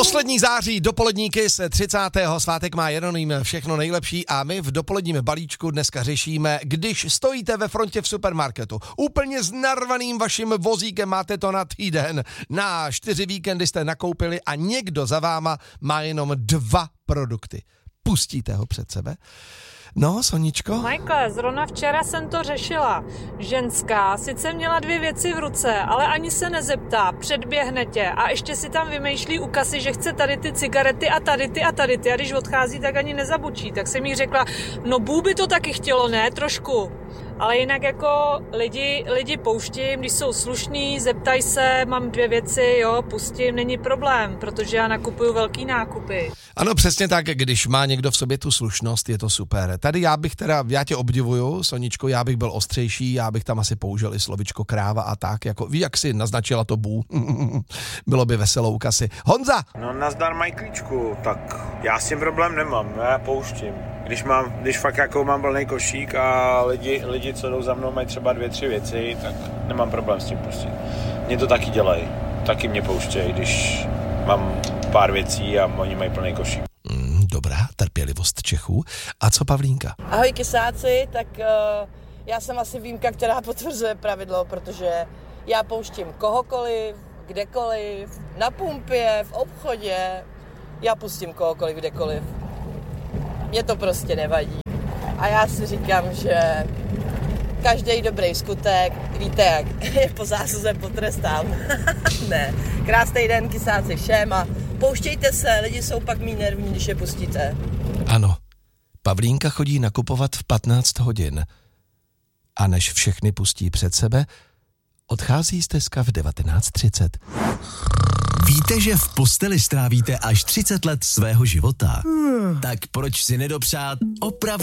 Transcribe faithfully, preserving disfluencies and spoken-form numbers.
Poslední září, dopoledníky se třicátého Svátek má Jeroným, všechno nejlepší a my v dopoledním balíčku dneska řešíme, když stojíte ve frontě v supermarketu, úplně s narvaným vaším vozíkem, máte to na týden, na čtyři víkendy jste nakoupili a někdo za váma má jenom dva produkty. Pustíte ho před sebe? No, Soničko? Michael, zrovna včera jsem to řešila. Ženská sice měla dvě věci v ruce, ale ani se nezeptá, předběhne tě a ještě si tam vymýšlí u kasy, že chce tady ty cigarety a tady ty a tady ty a když odchází, tak ani nezabučí. Tak jsem jí řekla, no bů by to taky chtělo, ne? Trošku. Ale jinak jako lidi, lidi pouštím, když jsou slušní, zeptaj se, mám dvě věci, jo, pustím, není problém, protože já nakupuju velký nákupy. Ano, přesně tak, když má někdo v sobě tu slušnost, je to super. Tady já bych teda, já tě obdivuju, Soničko, já bych byl ostřejší, já bych tam asi použil i slovičko kráva a tak, jako ví, jak si naznačila to bů. Bylo by veselou u kasy. Honza! No nazdar Majklíčku, tak já s tím problém nemám, já pouštím. Když mám, když fakt jako mám plný košík a lidi, lidi, co jdou za mnou, mají třeba dvě, tři věci, tak nemám problém s tím pustit. Mě to taky dělají, taky mě pouštějí, když mám pár věcí a oni mají plný košík. Mm, dobrá, trpělivost Čechů. A co Pavlínka? Ahoj kysáci, tak uh, já jsem asi výjimka, která potvrzuje pravidlo, protože já pouštím kohokoliv, kdekoliv, na pumpě, v obchodě, já pustím kohokoliv, kdekoliv. Mně to prostě nevadí. A já si říkám, že každý dobrý skutek, víte jak, je po zásluze potrestám. Ne. Krásný den, kysáci všem a pouštějte se, lidi jsou pak mý nervní, když je pustíte. Ano, Pavlínka chodí nakupovat v patnáct hodin. A než všechny pustí před sebe, odchází stezka v devatenáct třicet. Víte, že v posteli strávíte až třicet let svého života? Tak proč si nedopřát opravdu